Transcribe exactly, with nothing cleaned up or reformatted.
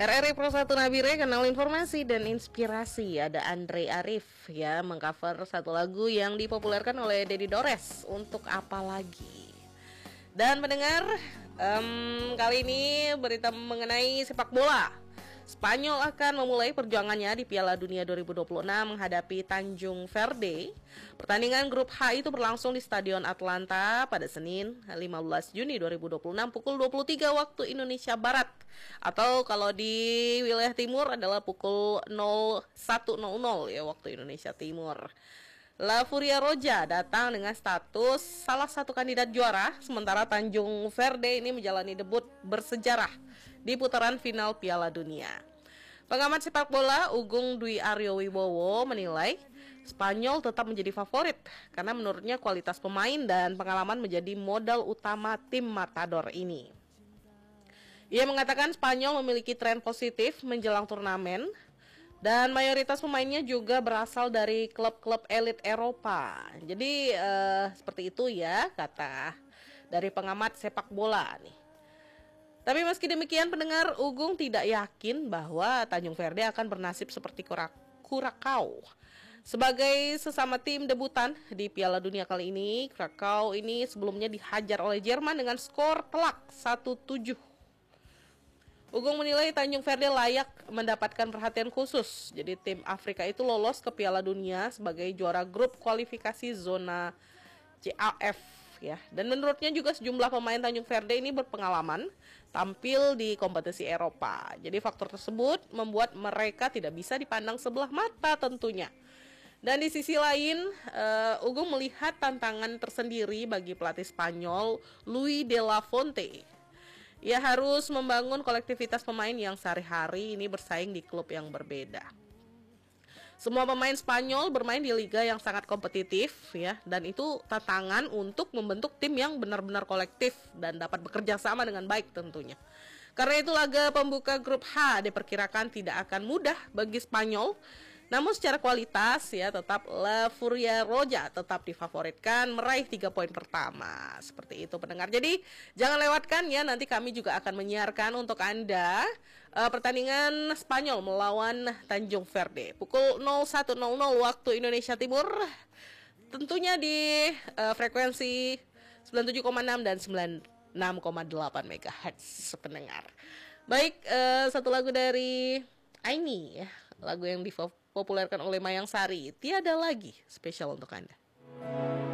R R I Pro satu Nabire, kenal informasi dan inspirasi. Ada Andre Arif ya, mengcover satu lagu yang dipopulerkan oleh Dedi Dores, Untuk Apa Lagi. Dan mendengar um, kali ini berita mengenai sepak bola. Spanyol akan memulai perjuangannya di Piala Dunia dua ribu dua puluh enam menghadapi Tanjung Verde. Pertandingan grup H itu berlangsung di Stadion Atlanta pada Senin lima belas Juni dua ribu dua puluh enam pukul dua puluh tiga waktu Indonesia Barat, atau kalau di wilayah timur adalah pukul nol satu nol nol ya waktu Indonesia Timur. La Furia Roja datang dengan status salah satu kandidat juara, sementara Tanjung Verde ini menjalani debut bersejarah di putaran final Piala Dunia. Pengamat sepak bola Ugung Dwi Aryo Wibowo menilai Spanyol tetap menjadi favorit karena menurutnya kualitas pemain dan pengalaman menjadi modal utama tim Matador ini. Ia mengatakan Spanyol memiliki tren positif menjelang turnamen dan mayoritas pemainnya juga berasal dari klub-klub elit Eropa. Jadi eh, seperti itu ya kata dari pengamat sepak bola nih. Tapi meski demikian, pendengar, Ugung tidak yakin bahwa Tanjung Verde akan bernasib seperti Curacao. Sebagai sesama tim debutan di Piala Dunia kali ini, Curacao ini sebelumnya dihajar oleh Jerman dengan skor telak satu tujuh. Ugung menilai Tanjung Verde layak mendapatkan perhatian khusus. Jadi tim Afrika itu lolos ke Piala Dunia sebagai juara grup kualifikasi zona C A F ya. Dan menurutnya juga sejumlah pemain Tanjung Verde ini berpengalaman tampil di kompetisi Eropa. Jadi faktor tersebut membuat mereka tidak bisa dipandang sebelah mata tentunya. Dan di sisi lain, uh, Ugung melihat tantangan tersendiri bagi pelatih Spanyol Luis de la Fuente. Ia harus membangun kolektivitas pemain yang sehari-hari ini bersaing di klub yang berbeda. Semua pemain Spanyol bermain di liga yang sangat kompetitif ya, dan itu tantangan untuk membentuk tim yang benar-benar kolektif dan dapat bekerja sama dengan baik tentunya. Karena itu laga pembuka grup H diperkirakan tidak akan mudah bagi Spanyol. Namun secara kualitas ya tetap La Furia Roja tetap difavoritkan meraih tiga poin pertama. Seperti itu pendengar. Jadi jangan lewatkan ya, nanti kami juga akan menyiarkan untuk Anda uh, pertandingan Spanyol melawan Tanjung Verde pukul nol satu nol nol waktu Indonesia Timur. Tentunya di uh, frekuensi sembilan puluh tujuh koma enam dan sembilan puluh enam koma delapan megahertz pendengar. Baik, uh, satu lagu dari Aini ya, lagu yang dipopulerkan oleh Mayang Sari, Tiada Lagi, spesial untuk Anda.